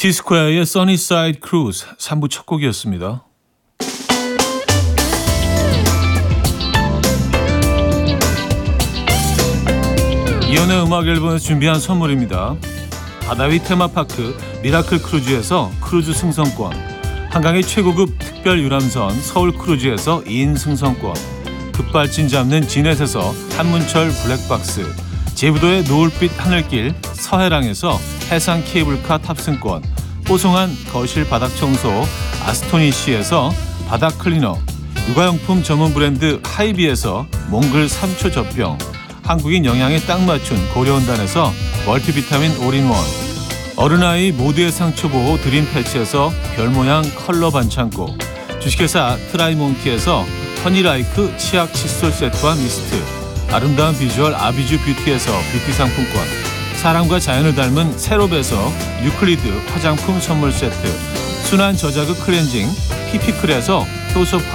T-스퀘어의 써니사이드 크루즈 3부 첫 곡이었습니다. 이연의 음악 앨범에서 준비한 선물입니다. 바다 위 테마파크 미라클 크루즈에서 크루즈 승선권, 한강의 최고급 특별 유람선 서울 크루즈에서 2인 승선권, 급발진 잡는 진넷에서 한문철 블랙박스, 제부도의 노을빛 하늘길 서해랑에서 해상 케이블카 탑승권, 뽀송한 거실 바닥 청소 아스토니시에서 바닥 클리너, 육아용품 전문 브랜드 하이비에서 몽글 3초 젖병, 한국인 영양에 딱 맞춘 고려온단에서 멀티비타민 올인원, 어른아이 모두의 상처보호 드림 패치에서 별모양 컬러 반창고, 주식회사 트라이몽키에서 허니라이크 치약 칫솔 세트와 미스트, 아름다운 비주얼 아비주 뷰티에서 뷰티 상품권, 사람과 자연을 닮은 세롭에서 유클리드 화장품 선물 세트, 순한 저자극 클렌징 피피클에서 효소